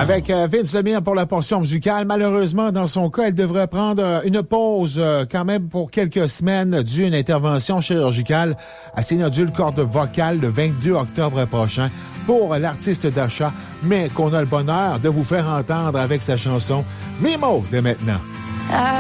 Avec Vince Lemire pour la portion musicale. Malheureusement, dans son cas, elle devrait prendre une pause quand même pour quelques semaines dû à une intervention chirurgicale à ses nodules cordes vocales le 22 octobre prochain pour l'artiste d'achat, mais qu'on a le bonheur de vous faire entendre avec sa chanson « Mes mots » de maintenant.